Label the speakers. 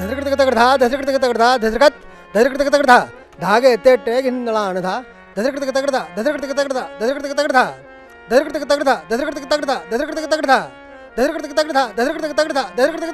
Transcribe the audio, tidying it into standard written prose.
Speaker 1: ಧಸೃಕೃತಕ ತಗಡ್ಧ ಧಸೃಕೃತಕ ತಗಡ್ಧ ಧಸೃಕತ್ ಧಸೃಕೃತಕ ತಗಡ್ಧ Dhaage ಎತ್ತೆಟ್ಟೆ ಹಿಂದಳಾಣಧ ಧಸೃಕೃತಕ ತಗಡ್ಧ ಧಸೃಕೃತಕ ತಗಡ್ಧ ಧಸೃಕೃತಕ ತಗಡ್ಧ ಧಸೃಕೃತಕ ತಗಡ್ಧ ಧಸೃಕೃತಕ ತಗಡ್ಧ ಧಸೃಕೃತಕ ತಗಡ್ಧ ಧಸೃಕೃತಕ ತಗಡ್ಧ ಧಸೃಕೃತಕ ತಗಡ್ಧ ಧಸೃಕೃತಕ